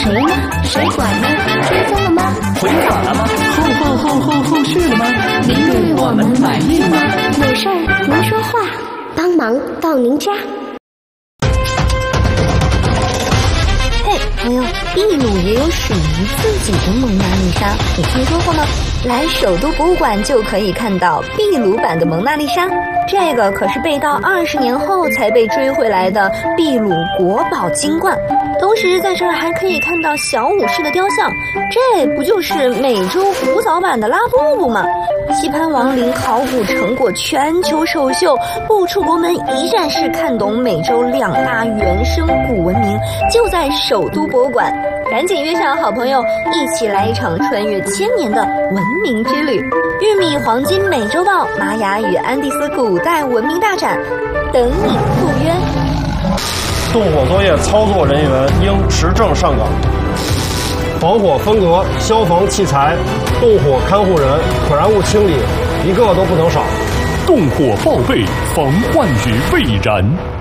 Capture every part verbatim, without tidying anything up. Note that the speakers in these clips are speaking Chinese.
谁呢？谁管呢？追踪了吗？ 回访了吗？后后后后后续了吗？您对我们满意吗？ 有事儿您说话，帮忙到您家。 嘿，朋友，秘鲁也有属于自己的蒙娜丽莎，你听说过吗？来首都博物馆就可以看到秘鲁版的蒙娜丽莎。这个可是被盗二十年后才被追回来的秘鲁国宝金冠，同时在这儿还可以看到小武士的雕像，这不就是美洲古早版的拉布布吗？棋盘王陵考古成果全球首秀，不出国门一站式看懂美洲两大原生古文明，就在首都博物馆。赶紧约上好朋友，一起来一场穿越千年的文明之旅。玉米黄金美洲豹玛雅与安第斯古代文明大展，等你赴约。 动火作业操作人员应持证上岗。防火分隔、消防器材、动火看护人、可燃物清理，一个都不能少。 动火报备，防患于未然。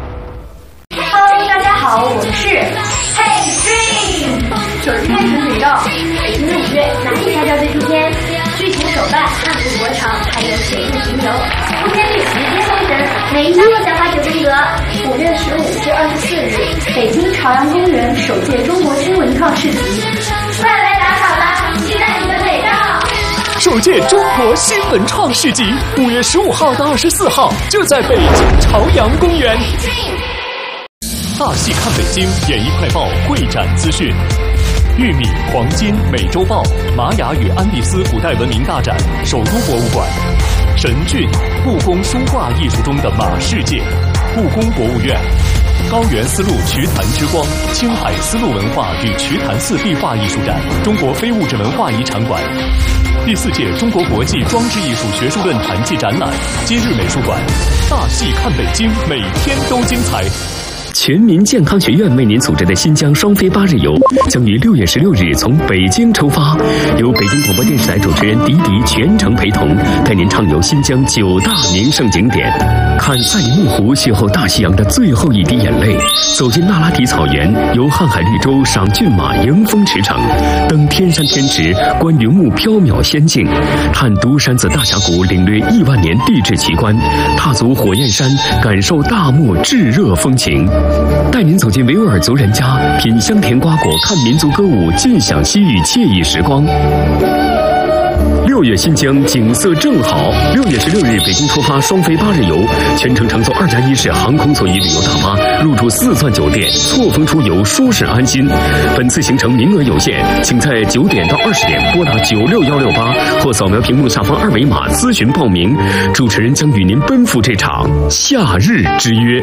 Hello， 大家好，我是 Hey Dream。手机开纯水照，北京的五月哪里拍照最出片？剧情手办、汉服国潮，还有水陆巡游，出片率直接封神。每一天想法九宫格。五月十五至二十四日，北京朝阳公园首届中国新文创市集，快来打卡吧！期待你的美照。 首届中国新文创市集，五月十五号到二十四号，就在北京朝阳公园。大戏看北京，演艺快报会展资讯。玉米、黄金、美洲豹、玛雅与安第斯古代文明大展，首都博物馆。神骏，故宫书画艺术中的马世界。故宫博物院。高原丝路瞿昙之光，青海丝路文化与瞿昙寺壁画艺术展，中国非物质文化遗产馆。第四届中国国际装置艺术学术论坛暨展览，今日美术馆。大戏看北京，每天都精彩。 全民健康学院为您组织的新疆双飞八日游将于六月十六日从北京出发，由北京广播电视台主持人迪迪全程陪同，带您畅游新疆九大名胜景点，看赛里木湖邂逅大西洋的最后一滴眼泪，走进那拉提草原，游瀚海绿洲赏骏马迎风驰骋，登天山天池观云雾缥缈仙境，探独山子大峡谷领略亿万年地质奇观，踏足火焰山感受大漠炙热风情。带您走进维吾尔族人家，品香甜瓜果，看民族歌舞，尽享西域惬意时光。六月新疆景色正好，六月十六日北京出发双飞八日游，全程乘坐二加一式航空座椅旅游大巴，入住四钻酒店，错峰出游，舒适安心。本次行程名额有限，请在九点到二十点拨打九六幺六八或扫描屏幕下方二维码咨询报名。主持人将与您奔赴这场夏日之约。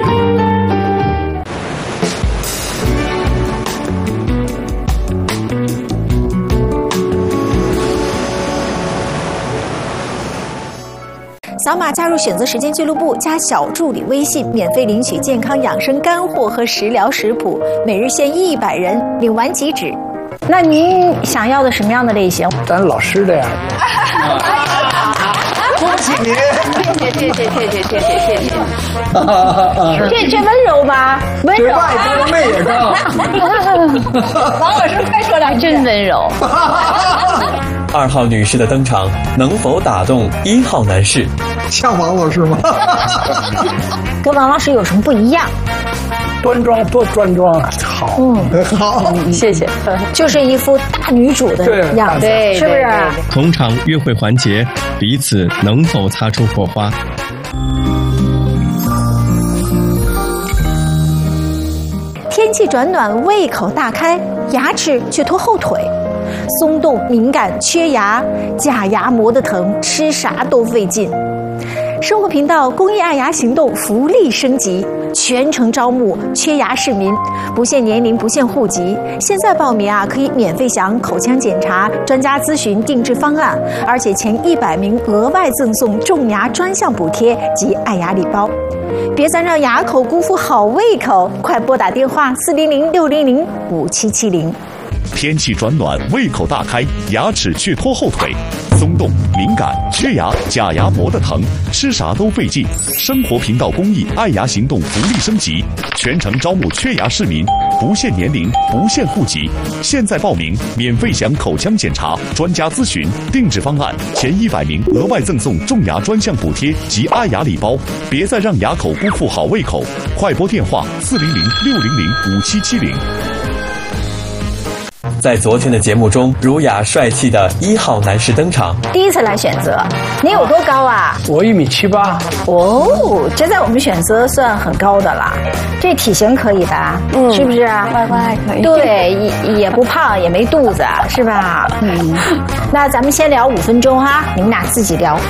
扫码加入选择时间俱乐部，加小助理微信，免费领取健康养生干货和食疗食谱，每日限一百人，领完即止。那您想要的什么样的类型？ 咱老师的呀。恭喜您！ 谢谢谢谢谢谢谢谢谢谢。这这温柔吧？温柔。 外高妹也高。 王老师快说两句。真温柔。 二号女士的登场能否打动一号男士？ 像王老师吗？ 跟王老师有什么不一样？ 端庄多端庄啊！好，嗯，好， 谢谢。就是一副大女主的样子，对，是不是？ 同场约会环节，彼此能否擦出火花？ 天气转暖，胃口大开，牙齿却拖后腿。松动、敏感、缺牙，假牙磨得疼，吃啥都费劲。生活频道公益爱牙行动福利升级，全程招募缺牙市民，不限年龄，不限户籍。现在报名啊，可以免费享口腔检查、专家咨询、定制方案，而且前一百名额外赠送种牙专项补贴及爱牙礼包。别再让牙口辜负好胃口，快拨打电话四零零六零零五七七零。 天气转暖，胃口大开，牙齿却拖后腿。 松动、敏感、缺牙、假牙磨得疼，吃啥都费劲。生活频道公益爱牙行动福利升级，全程招募缺牙市民，不限年龄，不限户籍。现在报名，免费享口腔检查、专家咨询、定制方案，前一百名额外赠送种牙专项补贴及爱牙礼包。别再让牙口辜负好胃口，快拨电话四零零六零零五七七零。 在昨天的节目中，儒雅帅气的一号男士登场。 第一次来选择，你有多高啊？ 我一米七八。 哦，这在我们选择算很高的了。这体型可以吧？嗯，是不是啊？ 外观还可以。 对，也也不胖，也没肚子，是吧？嗯。那咱们先聊五分钟哈，你们俩自己聊。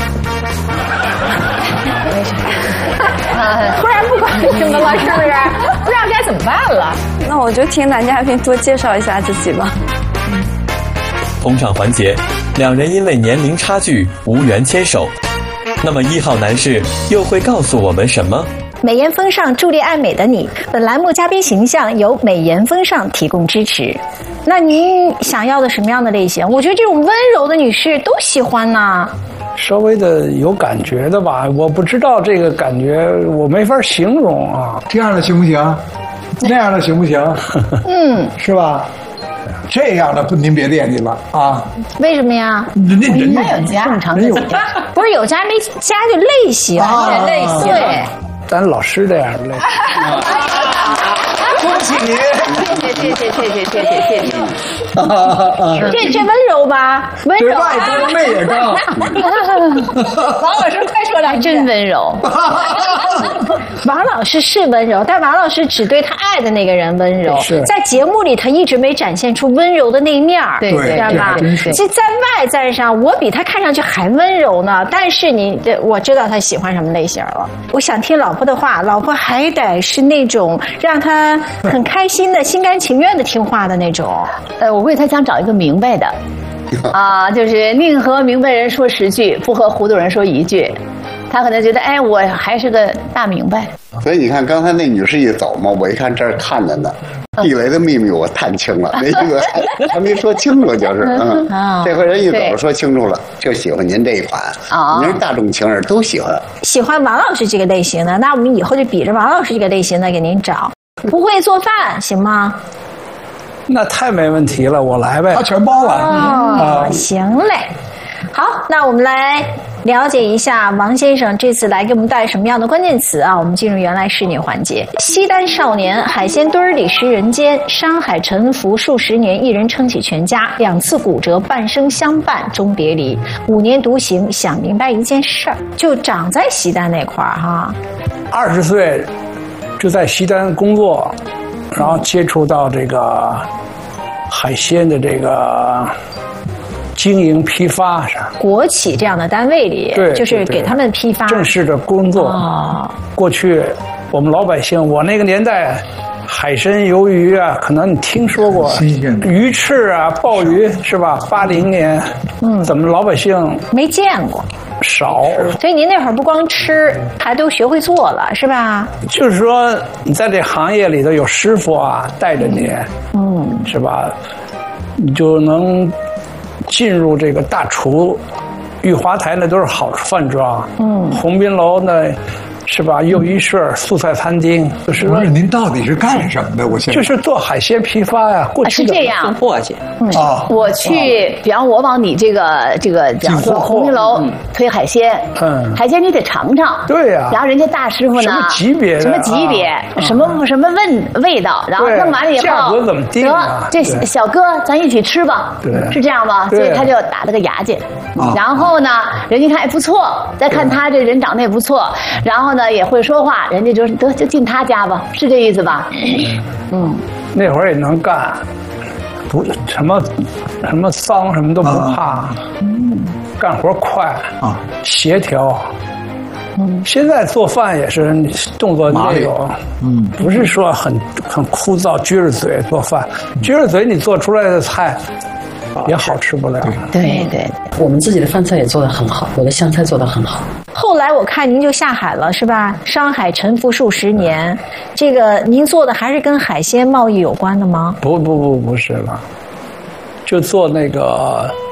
不然不管什么了，是不是？不知道该怎么办了。 那我就听男嘉宾多介绍一下自己吧。 捧场环节，两人因为年龄差距无缘牵手。那么一号男士又会告诉我们什么？ 美颜风尚，助力爱美的你。本栏目嘉宾形象由美颜风尚提供支持。那您想要的什么样的类型？我觉得这种温柔的女士都喜欢呢。 稍微的有感觉的吧，我不知道这个感觉，我没法形容啊。 这样的行不行？那样的行不行？ 嗯， 是吧？这样的不，您别惦记了啊！ 为什么呀？ 人家人家有家，正常的不是有家没家就类型， 啊、 类型对。 咱老师这样的类型。 恭喜您！ 谢谢谢谢谢谢谢谢谢谢。这这温柔吧？温柔。对外多妹也高。 王老师快说两句。真温柔。王老师是温柔，但王老师只对他爱的那个人温柔。在节目里，他一直没展现出温柔的那一面儿， 对知道吧？这在外在上，我比他看上去还温柔呢。但是你，我知道他喜欢什么类型了。我想听老婆的话，老婆还得是那种让他很开心的、心甘情愿的听话的那种。 呃，我为他想找一个明白的，啊，就是宁和明白人说十句，不和糊涂人说一句。他可能觉得，哎，我还是个大明白。 所以你看，刚才那女士一走嘛，我一看这儿看着呢，地雷的秘密我探清了，那个还没说清楚，就是嗯，嗯这回人一走说清楚了，就喜欢您这一款啊，您是大众情人都喜欢。 喜欢王老师这个类型的，那我们以后就比着王老师这个类型的给您找。不会做饭行吗？ 那太没问题了，我来呗， 他全包完。 哦，啊、行嘞。好，那我们来了解一下王先生这次来给我们带什么样的关键词啊？我们进入原来是你环节。西单少年，海鲜堆儿里食人间，山海沉浮数十年，一人撑起全家，两次骨折，半生相伴终别离，五年独行，想明白一件事儿，就长在西单那块儿哈。 二十岁就在西单工作，然后接触到这个海鲜的这个经营批发上， 国企这样的单位里， 对， 就是给他们批发正式的工作。哦，过去我们老百姓，我那个年代，海参、鱿鱼啊，可能你听说过，鱼翅啊、鲍鱼是吧？八零年，嗯，怎么老百姓没见过？ 少， 所以您那会儿不光吃，还都学会做了，是吧？ 就是说，你在这行业里头有师傅啊带着你，嗯，是吧？你就能进入这个大厨。玉华台那都是好饭庄，嗯，鸿宾楼那，是吧？又一顺素菜餐厅，就是不是您到底是干什么的？我现在就是做海鲜批发呀，过去的是这样， 簸箕。 嗯啊，我去，比方我往你这个这个，比方说鸿宾楼推海鲜，嗯，海鲜你得尝尝， 对呀。 然后人家大师傅呢， 什么级别？ 什么级别？什么什么味味道？然后弄完了以后， 价格怎么定啊？ 这小哥，咱一起吃吧，是这样吗？所以他就打了个牙去，然后呢，人家看哎不错，再看他这人长得也不错，然后呢也会说话，人家就得就进他家吧，是这意思吧？ 嗯，那会儿也能干。不，什么什么脏什么都不怕，嗯，干活快啊，协调。嗯，现在做饭也是动作也有，嗯，不是说很很枯燥，撅着嘴做饭，撅着嘴你做出来的菜也好吃不了。 对对， 我们自己的饭菜也做得很好，我的湘菜做得很好。 后来我看您就下海了，是吧？商海沉浮数十年，这个您做的还是跟海鲜贸易有关的吗？ 不不不，不是了，就做那个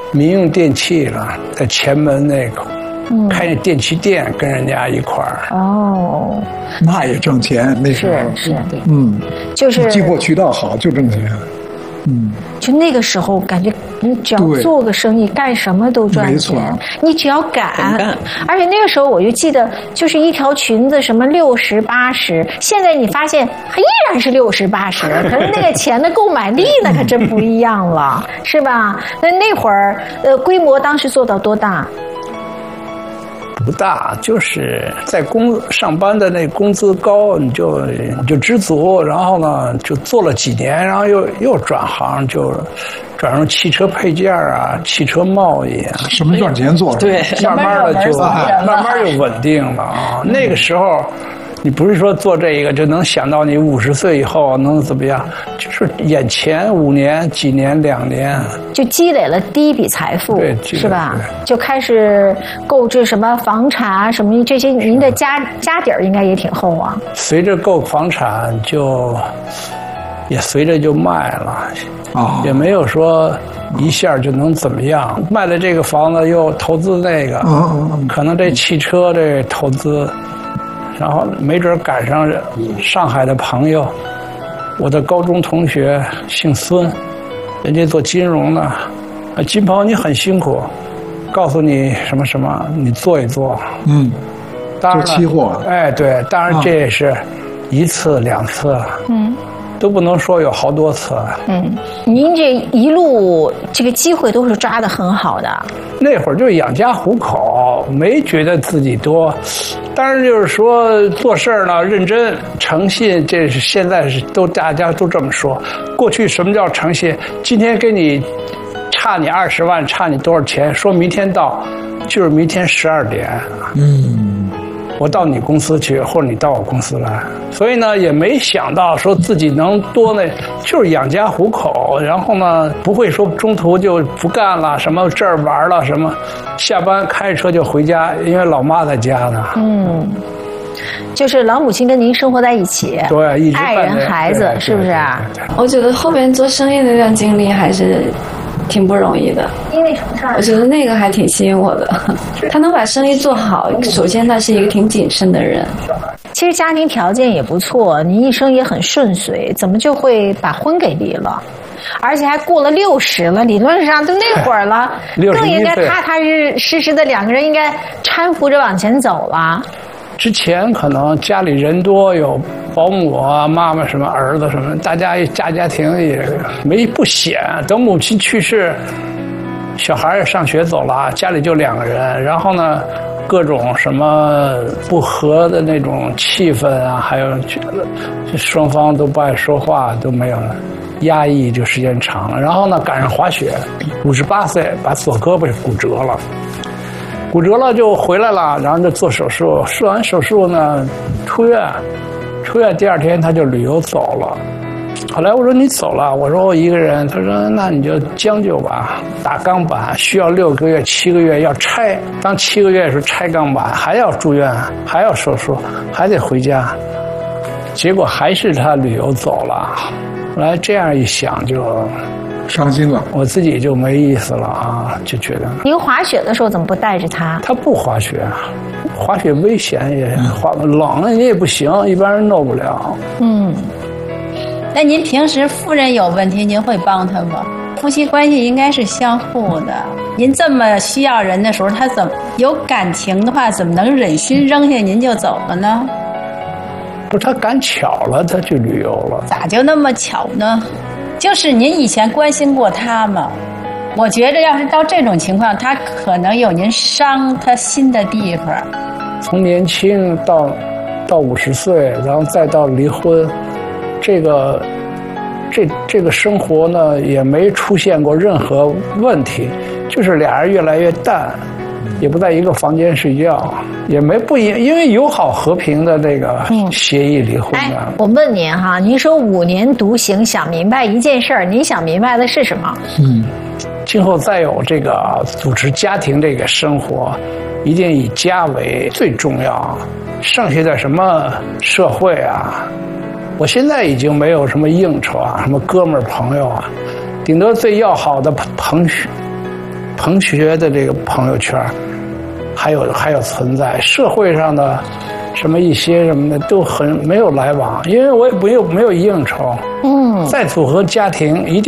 民用电器了，在前门那个。嗯、开那电器店，跟人家一块儿哦， 那也挣钱。那时候是是，对， 嗯， 就是寄货渠道好就挣钱。嗯， 就那个时候感觉你只要做个生意，干什么都赚钱。你只要敢，而且那个时候我就记得，就是一条裙子什么六十八十，现在你发现还依然是六十八十，可是那个钱的购买力那可真不一样了，是吧？那那会儿呃，规模当时做到多大？ 不大，就是在工上班的那工资高，你就你就知足，然后呢就做了几年，然后又又转行，就转成汽车配件啊、汽车贸易啊。 什么赚钱做？ 对，慢慢的就慢慢就稳定了啊。那个时候。你不是说做这个就能想到你五十岁以后能怎么样，就是眼前五年、几年、两年， 就积累了第一笔财富， 对， 是吧？就开始购置什么房产啊，什么这些，您的家家底儿应该也挺厚啊。 随着购房产就也随着就卖了，啊，也没有说一下就能怎么样。卖了这个房子又投资那个，可能这汽车这投资。然后没准赶上上海的朋友，我的高中同学姓孙，人家做金融的，啊，金鹏你很辛苦，告诉你什么什么，你做一做， 嗯， 当然做期货， 哎，对，当然这也是一次两次，嗯，都不能说有好多次， 嗯，您这一路这个机会都是抓得很好的。 那会儿就养家糊口，没觉得自己多。当然就是说做事儿呢，认真诚信，这是现在是都大家都这么说。过去什么叫诚信？今天给你差你二十万，差你多少钱？说明天到，就是明天十二点。嗯，我到你公司去，或者你到我公司来。所以呢，也没想到说自己能多那，就是养家糊口。然后呢，不会说中途就不干了，什么这儿玩了，什么下班开车就回家，因为老妈在家呢。 嗯，就是老母亲跟您生活在一起， 对，一直爱人孩子，是不是啊？ 我觉得后边做生意的那段经历还是挺不容易的。 因为什么事儿？ 我觉得那个还挺吸引我的。他能把生意做好，首先他是一个挺谨慎的人。 其实家庭条件也不错，你一生也很顺遂，怎么就会把婚给离了？而且还过了六十了，理论上都那会儿了，更应该踏踏实实的两个人应该搀扶着往前走了。 之前可能家里人多，有保姆啊、妈妈什么、儿子什么，大家家家庭也没不闲。等母亲去世，小孩也上学走了，家里就两个人，然后呢，各种什么不和的那种气氛啊，还有双方都不爱说话，都没有了。压抑就时间长了，然后呢，赶上滑雪，五十八岁把左胳膊骨折了，骨折了就回来了，然后就做手术，做完手术呢，出院，出院第二天他就旅游走了。后来我说你走了，我说我一个人，他说那你就将就吧，打钢板需要六个月、七个月要拆，当七个月的时候拆钢板，还要住院，还要手术，还得回家，结果还是他旅游走了。后来这样一想就伤心了， 我自己就没意思了啊，就觉得。 您滑雪的时候怎么不带着他？ 他不滑雪，滑雪危险也滑冷了你也不行，一般人弄不了。 嗯，那您平时夫人有问题，您会帮他吗？夫妻关系应该是相互的。您这么需要人的时候，他怎么有感情的话，怎么能忍心扔下您就走了呢？ 不是他赶巧了，他去旅游了。 咋就那么巧呢？就是您以前关心过他吗？我觉着要是到这种情况，他可能有您伤他心的地方。 从年轻到到五十岁，然后再到离婚，这个这这个生活呢也没出现过任何问题，就是俩人越来越淡。也不在一个房间睡觉，也没不因因为友好和平的这个协议离婚的。 哎，我问您哈，您说五年独行，想明白一件事儿，您想明白的是什么？ 嗯，今后再有这个组织家庭这个生活，一定以家为最重要，剩下的什么社会啊，我现在已经没有什么应酬啊，什么哥们儿朋友啊，顶多最要好的朋同学的这个朋友圈，还有还有存在，社会上的什么一些什么的都很没有来往，因为我也没有没有应酬。嗯，再组合家庭一定。